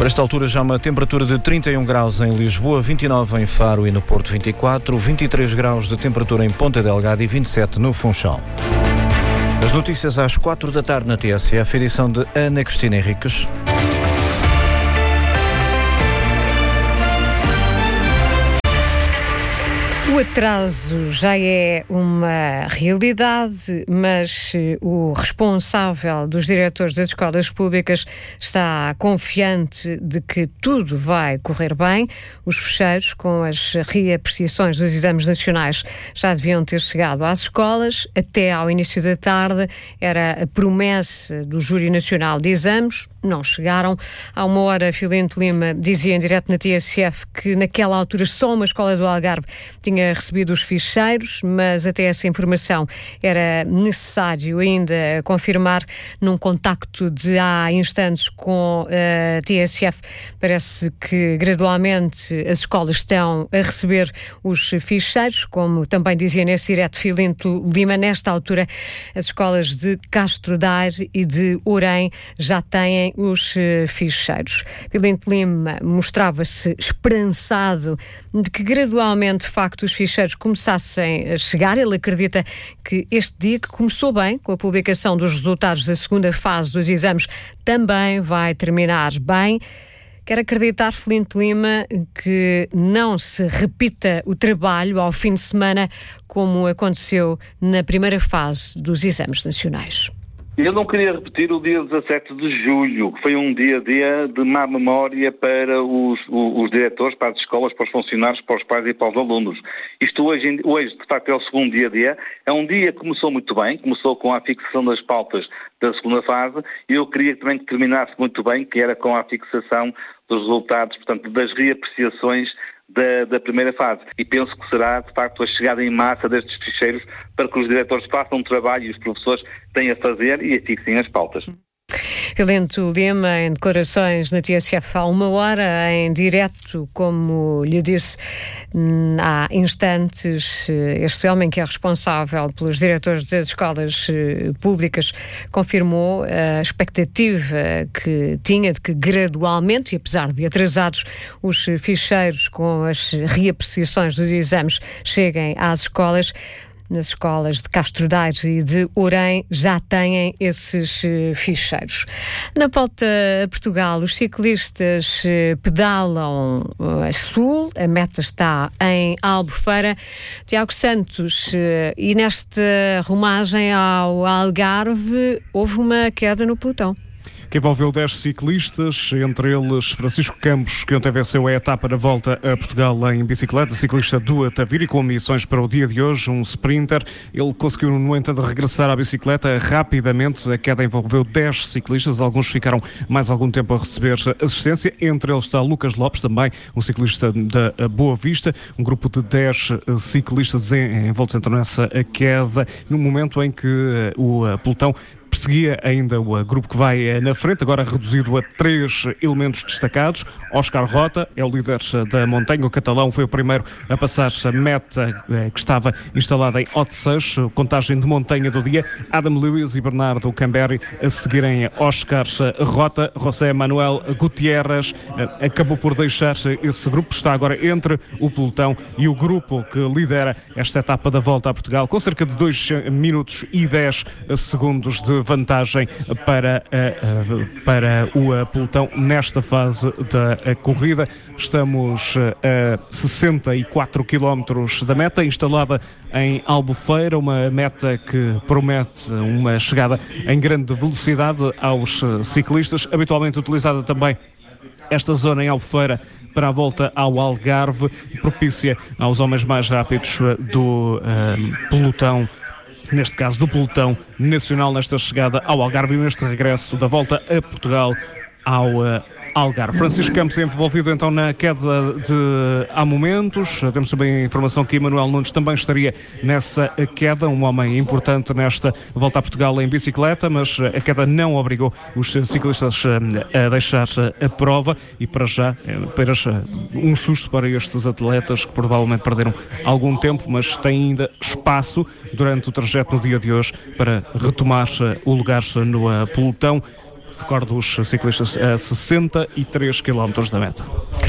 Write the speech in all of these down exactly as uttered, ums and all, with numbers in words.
Para esta altura já uma temperatura de trinta e um graus em Lisboa, vinte e nove em Faro e no Porto vinte e quatro, vinte e três graus de temperatura em Ponta Delgada e vinte e sete no Funchal. As notícias às quatro da tarde na T S F, edição de Ana Cristina Henriques. O atraso já é uma realidade, mas o responsável dos diretores das escolas públicas está confiante de que tudo vai correr bem. Os fecheiros com as reapreciações dos exames nacionais já deviam ter chegado às escolas. Até ao início da tarde era a promessa do Júri Nacional de Exames. Não chegaram. Há uma hora, Filinto Lima dizia em direto na T S F que naquela altura só uma escola do Algarve tinha recebido os ficheiros, mas até essa informação era necessário ainda confirmar num contacto de há instantes com a T S F. Parece que gradualmente as escolas estão a receber os ficheiros, como também dizia nesse direto Filinto Lima. Nesta altura, as escolas de Castro Daire e de Orém já têm os ficheiros. Filinto Lima mostrava-se esperançado de que gradualmente, de facto, os ficheiros começassem a chegar. Ele acredita que este dia, que começou bem, com a publicação dos resultados da segunda fase dos exames, também vai terminar bem. Quer acreditar, Filinto Lima, que não se repita o trabalho ao fim de semana como aconteceu na primeira fase dos exames nacionais. Eu não queria repetir o dia dezassete de julho, que foi um dia-a-dia de má memória para os, os, os diretores, para as escolas, para os funcionários, para os pais e para os alunos. Isto hoje, hoje de facto, é o segundo dia-a-dia. É um dia que começou muito bem, começou com a fixação das pautas da segunda fase, e eu queria também que terminasse muito bem, que era com a fixação dos resultados, portanto, das reapreciações Da, da primeira fase. E penso que será, de facto, a chegada em massa destes ficheiros para que os diretores façam um trabalho e os professores têm a fazer e afixem as pautas. Filinto Lima, em declarações na T S F há uma hora, em direto, como lhe disse há instantes, este homem que é responsável pelos diretores das escolas públicas confirmou a expectativa que tinha de que gradualmente, e apesar de atrasados, os ficheiros com as reapreciações dos exames cheguem às escolas. Nas escolas de Castro Daire e de Orém já têm esses uh, ficheiros. Na volta a Portugal, os ciclistas uh, pedalam uh, a sul, a meta está em Albufeira. Tiago Santos, uh, e nesta rumagem ao Algarve houve uma queda no pelotão. Que envolveu dez ciclistas, entre eles Francisco Campos, que ontem venceu a etapa da volta a Portugal em bicicleta, ciclista do Tavira, e com missões para o dia de hoje, um sprinter. Ele conseguiu, no entanto, regressar à bicicleta rapidamente. A queda envolveu dez ciclistas, alguns ficaram mais algum tempo a receber assistência. Entre eles está Lucas Lopes, também um ciclista da Boa Vista. Um grupo de dez ciclistas envoltos então nessa queda, no momento em que o pelotão perseguia ainda o grupo que vai na frente, agora reduzido a três elementos destacados. Oscar Rota é o líder da montanha, o catalão foi o primeiro a passar a meta que estava instalada em Odeceixe, contagem de montanha do dia. Adam Lewis e Bernardo Camberi a seguirem Oscar Rota. José Manuel Gutierrez acabou por deixar esse grupo, está agora entre o pelotão e o grupo que lidera esta etapa da volta a Portugal, com cerca de dois minutos e dez segundos de vantagem para, uh, para o uh, pelotão nesta fase da uh, corrida. Estamos uh, a sessenta e quatro quilómetros da meta, instalada em Albufeira, uma meta que promete uma chegada em grande velocidade aos uh, ciclistas, habitualmente utilizada também esta zona em Albufeira para a volta ao Algarve, propícia aos homens mais rápidos uh, do uh, pelotão, neste caso do pelotão nacional, nesta chegada ao Algarve e neste regresso da volta a Portugal ao uh, Algarve. Francisco Campos é envolvido então na queda de há momentos. Temos também a informação que Emanuel Nunes também estaria nessa queda, um homem importante nesta volta a Portugal em bicicleta, mas a queda não obrigou os ciclistas a deixar a prova e para já, para um susto para estes atletas que provavelmente perderam algum tempo, mas têm ainda espaço durante o trajeto no dia de hoje para retomar o lugar no pelotão. recordo os ciclistas a sessenta e três quilómetros da meta.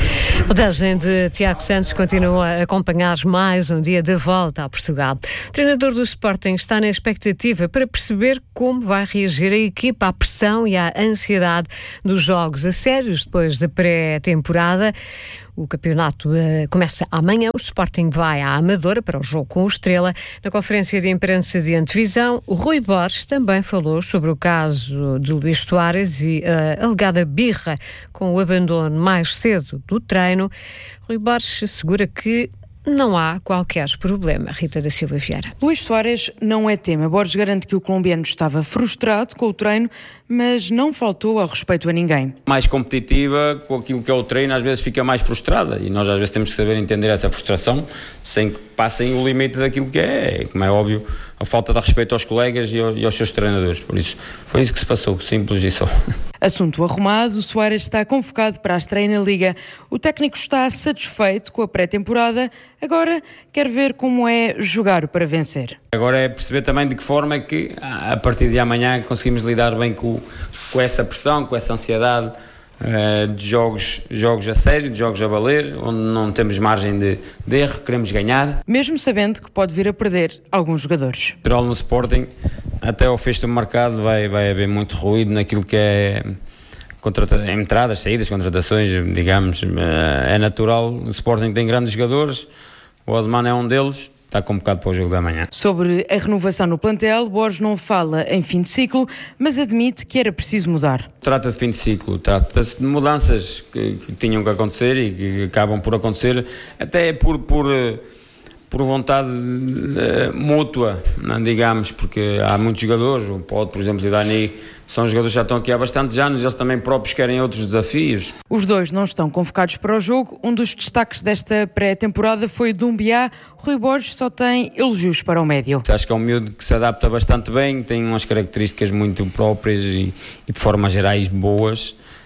A rodagem de Tiago Santos continua a acompanhar mais um dia de volta a Portugal. O treinador do Sporting está na expectativa para perceber como vai reagir a equipa à pressão e à ansiedade dos jogos a sérios depois da pré-temporada. O campeonato uh, começa amanhã. O Sporting vai à Amadora para o jogo com o Estrela. Na conferência de imprensa de antevisão, o Rui Borges também falou sobre o caso de Luís Soares e a alegada birra com o abandono mais cedo do treino. Rui Borges assegura que não há qualquer problema. Rita da Silva Vieira. Luís Soares não é tema. Borges garante que o colombiano estava frustrado com o treino, mas não faltou ao respeito a ninguém. Mais competitiva com aquilo que é o treino, às vezes fica mais frustrada e nós às vezes temos que saber entender essa frustração sem que passem o limite daquilo que é, como é óbvio, a falta de respeito aos colegas e aos seus treinadores. Por isso, foi isso que se passou, simples e só. Assunto arrumado, Soares está convocado para a estreia na Liga. O técnico está satisfeito com a pré-temporada, agora quer ver como é jogar para vencer. Agora é perceber também de que forma é que, a partir de amanhã, conseguimos lidar bem com, com essa pressão, com essa ansiedade uh, de jogos, jogos a sério, de jogos a valer, onde não temos margem de, de erro, queremos ganhar. Mesmo sabendo que pode vir a perder alguns jogadores. No Sporting, até ao fecho do mercado, vai, vai haver muito ruído naquilo que é contrata- entradas, saídas, contratações, digamos. É natural, o Sporting tem grandes jogadores, o Osman é um deles. Está convocado para o jogo da manhã. Sobre a renovação no plantel, Borges não fala em fim de ciclo, mas admite que era preciso mudar. Trata-se de fim de ciclo, trata-se de mudanças que, que tinham que acontecer e que acabam por acontecer, até por, por, por vontade uh, mútua, não, digamos, porque há muitos jogadores, o Paulo, por exemplo, e o Dani, são jogadores que já estão aqui há bastantes anos, eles também próprios querem outros desafios. Os dois não estão convocados para o jogo. Um dos destaques desta pré-temporada foi Dumbiá. Rui Borges só tem elogios para o médio. Acho que é um miúdo que se adapta bastante bem, tem umas características muito próprias e, e de formas gerais boas.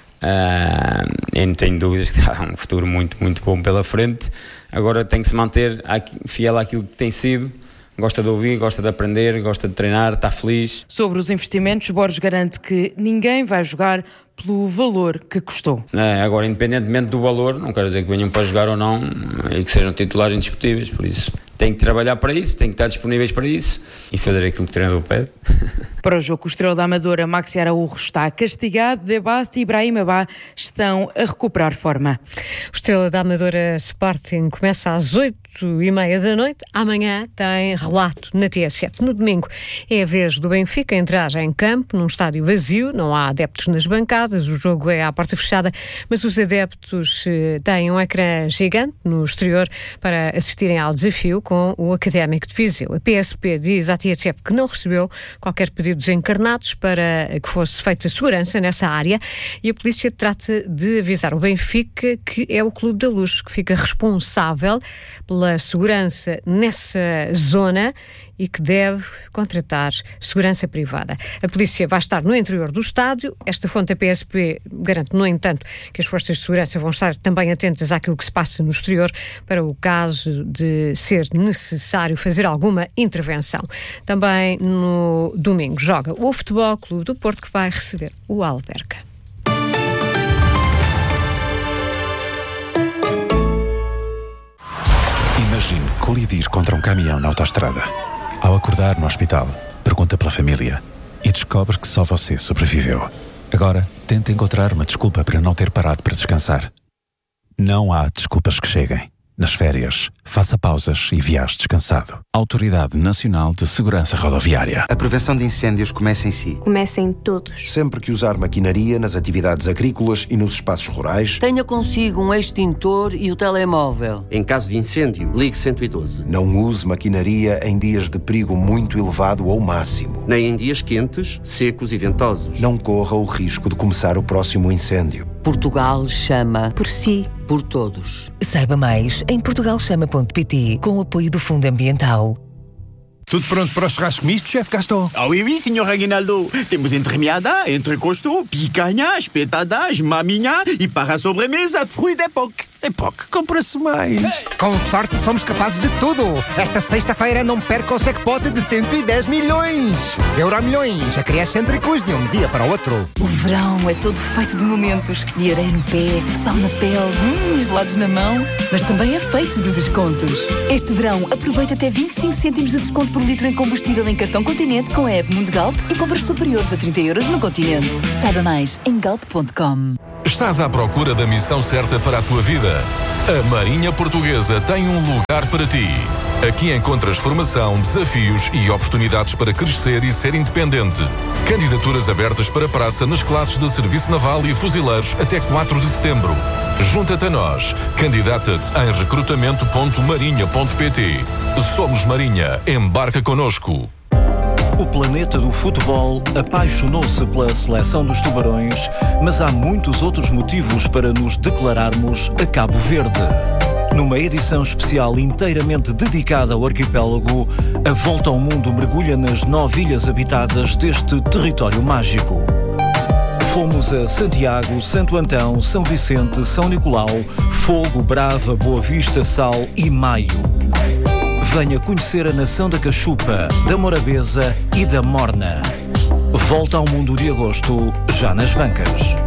Uh, eu não tenho dúvidas que terá um futuro muito, muito bom pela frente. Agora tem que se manter fiel àquilo que tem sido. Gosta de ouvir, gosta de aprender, gosta de treinar, está feliz. Sobre os investimentos, Borges garante que ninguém vai jogar pelo valor que custou. É, agora, independentemente do valor, não quero dizer que venham para jogar ou não e que sejam titulares indiscutíveis, por isso tem que trabalhar para isso, tem que estar disponíveis para isso e fazer aquilo que o treinador pede. Para o jogo com o Estrela da Amadora, Maxi Araújo está castigado, De Bast e Ibrahim Abá estão a recuperar forma. O Estrela da Amadora Sporting começa às oito e meia da noite. Amanhã tem relato na T S F. No domingo é a vez do Benfica entrar em campo num estádio vazio, não há adeptos nas bancadas, o jogo é à porta fechada, mas os adeptos têm um ecrã gigante no exterior para assistirem ao desafio com o Académico de Viseu. A P S P diz à T S F que não recebeu qualquer pedido dos encarnados para que fosse feita segurança nessa área e a polícia trata de avisar o Benfica que é o Clube da Luz que fica responsável pela segurança nessa zona e que deve contratar segurança privada. A polícia vai estar no interior do estádio. Esta fonte da P S P garante, no entanto, que as forças de segurança vão estar também atentas àquilo que se passa no exterior para o caso de ser necessário fazer alguma intervenção. Também no domingo joga o Futebol Clube do Porto, que vai receber o Alverca. Imagine colidir contra um caminhão na autoestrada. Ao acordar no hospital, pergunta pela família e descobre que só você sobreviveu. Agora, tenta encontrar uma desculpa para não ter parado para descansar. Não há desculpas que cheguem. Nas férias, faça pausas e viaje descansado. Autoridade Nacional de Segurança Rodoviária. A prevenção de incêndios começa em si. Começa em todos. Sempre que usar maquinaria nas atividades agrícolas e nos espaços rurais, tenha consigo um extintor e o telemóvel. Em caso de incêndio, ligue cento e doze. Não use maquinaria em dias de perigo muito elevado ou máximo. Nem em dias quentes, secos e ventosos. Não corra o risco de começar o próximo incêndio. Portugal chama por si. Por todos. Saiba mais em portugal chama ponto pt com o apoio do Fundo Ambiental. Tudo pronto para o churrasco misto, chefe Gaston? Ah oui, oui, senhor Aguinaldo. Temos entremeada, entrecosto, picanha, espetadas, maminha e para a sobremesa, fruit d'époque. Em P O C compra-se mais. Com sorte somos capazes de tudo. Esta sexta-feira não perca o jackpot de cento e dez milhões. Euromilhões, acrescentricos de um dia para o outro. O verão é todo feito de momentos. De areia no pé, sal na pele, hum, gelados na mão. Mas também é feito de descontos. Este verão, aproveita até vinte e cinco cêntimos de desconto por litro em combustível em cartão Continente com a app Mundo Galp e compras superiores a trinta euros no Continente. Saiba mais em galp ponto com. Estás à procura da missão certa para a tua vida? A Marinha Portuguesa tem um lugar para ti. Aqui encontras formação, desafios e oportunidades para crescer e ser independente. Candidaturas abertas para praça nas classes de Serviço Naval e Fuzileiros até quatro de setembro. Junta-te a nós. Candidata-te em recrutamento ponto marinha ponto pt. Somos Marinha. Embarca connosco. O planeta do futebol apaixonou-se pela seleção dos Tubarões, mas há muitos outros motivos para nos declararmos a Cabo Verde. Numa edição especial inteiramente dedicada ao arquipélago, a Volta ao Mundo mergulha nas nove ilhas habitadas deste território mágico. Fomos a Santiago, Santo Antão, São Vicente, São Nicolau, Fogo, Brava, Boa Vista, Sal e Maio. Venha conhecer a nação da Cachupa, da Morabeza e da Morna. Volta ao Mundo de agosto, já nas bancas.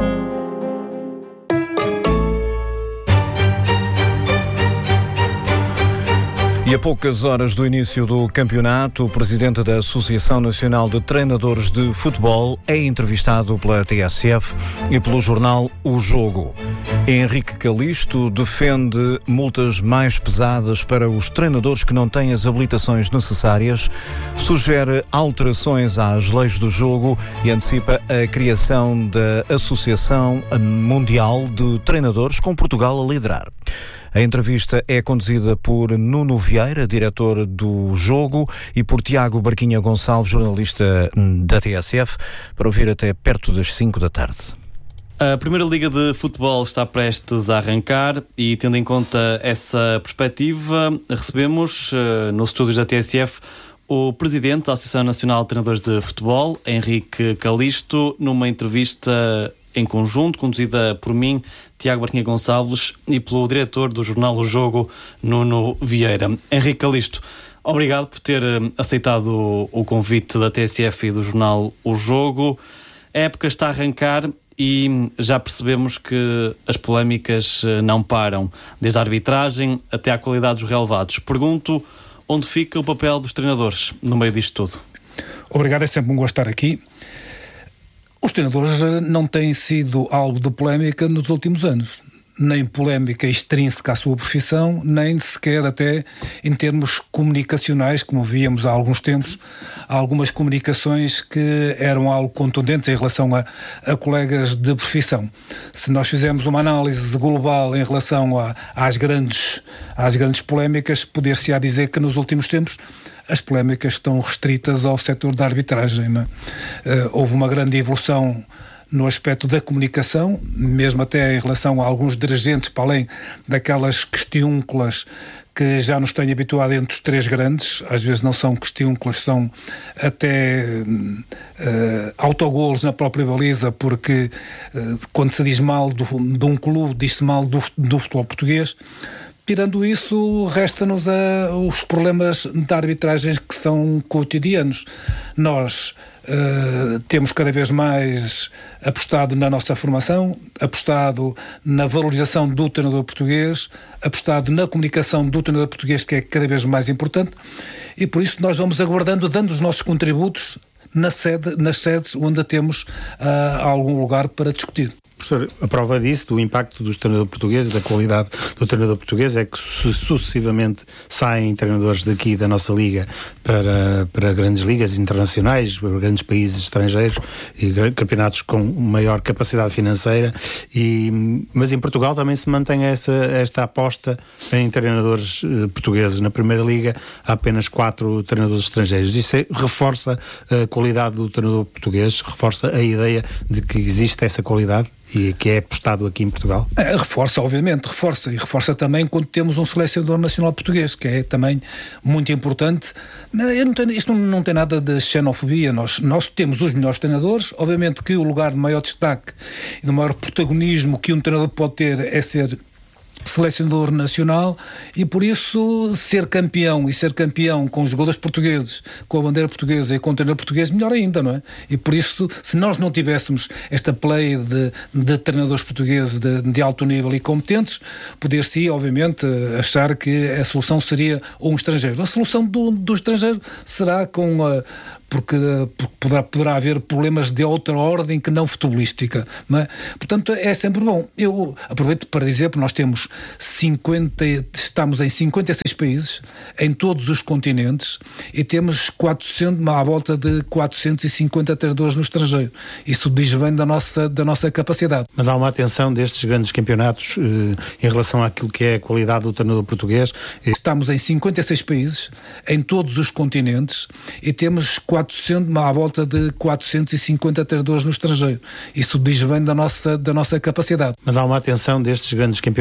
E a poucas horas do início do campeonato, o presidente da Associação Nacional de Treinadores de Futebol é entrevistado pela T S F e pelo jornal O Jogo. Henrique Calixto defende multas mais pesadas para os treinadores que não têm as habilitações necessárias, sugere alterações às leis do jogo e antecipa a criação da Associação Mundial de Treinadores, com Portugal a liderar. A entrevista é conduzida por Nuno Vieira, diretor do Jogo, e por Tiago Barquinha Gonçalves, jornalista da T S F, para ouvir até perto das cinco da tarde. A Primeira Liga de Futebol está prestes a arrancar e, tendo em conta essa perspectiva, recebemos uh, no estúdio da T S F o presidente da Associação Nacional de Treinadores de Futebol, Henrique Calixto, numa entrevista em conjunto, conduzida por mim, Tiago Barquinha Gonçalves, e pelo diretor do jornal O Jogo, Nuno Vieira. Henrique Calixto, obrigado por ter aceitado o convite da T S F e do jornal O Jogo. A época está a arrancar e já percebemos que as polémicas não param, desde a arbitragem até à qualidade dos relevados. Pergunto, onde fica o papel dos treinadores no meio disto tudo? Obrigado, é sempre um gosto estar aqui. Os treinadores não têm sido alvo de polémica nos últimos anos. Nem polémica extrínseca à sua profissão, nem sequer até em termos comunicacionais, como víamos há alguns tempos, há algumas comunicações que eram algo contundentes em relação a, a colegas de profissão. Se nós fizermos uma análise global em relação a, às, grandes, às grandes polémicas, poder-se-á dizer que nos últimos tempos as polémicas estão restritas ao setor da arbitragem, não é? Uh, houve uma grande evolução no aspecto da comunicação, mesmo até em relação a alguns dirigentes, para além daquelas questiúnculas que já nos têm habituado entre os três grandes. Às vezes não são questiúnculas, são até uh, autogolos na própria baliza, porque uh, quando se diz mal do, de um clube, diz-se mal do, do futebol português. Tirando isso, resta-nos a, os problemas da arbitragem que são cotidianos. Nós uh, temos cada vez mais apostado na nossa formação, apostado na valorização do treinador português, apostado na comunicação do treinador português, que é cada vez mais importante, e por isso nós vamos aguardando, dando os nossos contributos na sede, nas sedes onde temos uh, algum lugar para discutir. Professor, a prova disso, do impacto dos treinadores portugueses, da qualidade do treinador português, é que sucessivamente saem treinadores daqui da nossa liga para, para grandes ligas internacionais, para grandes países estrangeiros e campeonatos com maior capacidade financeira, e, mas em Portugal também se mantém essa, esta aposta em treinadores uh, portugueses. Na Primeira Liga há apenas quatro treinadores estrangeiros. Isso é, reforça a qualidade do treinador português, reforça a ideia de que existe essa qualidade e que é apostado aqui em Portugal? É, reforça, obviamente, reforça. E reforça também quando temos um selecionador nacional português, que é também muito importante. Eu não tenho, isto não, não tem nada de xenofobia. Nós, nós temos os melhores treinadores. Obviamente que o lugar de maior destaque e de maior protagonismo que um treinador pode ter é ser selecionador nacional e por isso ser campeão e ser campeão com os jogadores portugueses, com a bandeira portuguesa e com o treinador português, melhor ainda, não é? E por isso, se nós não tivéssemos esta play de, de treinadores portugueses de, de alto nível e competentes, poder-se, obviamente, achar que a solução seria um estrangeiro. A solução do, do estrangeiro será com a porque, porque poderá, poderá haver problemas de outra ordem que não futebolística, não é? Portanto, é sempre bom. Eu aproveito para dizer que nós temos cinquenta, estamos em cinquenta e seis países, em todos os continentes, e temos quatrocentos, à volta de quatrocentos e cinquenta treinadores no estrangeiro. Isso diz bem da nossa, da nossa capacidade. Mas há uma atenção destes grandes campeonatos eh, em relação àquilo que é a qualidade do treinador português. Estamos em cinquenta e seis países, em todos os continentes, e temos quatrocentos, à volta de quatrocentos e cinquenta treinadores no estrangeiro. Isso diz bem da nossa, da nossa capacidade. Mas há uma atenção destes grandes campeonatos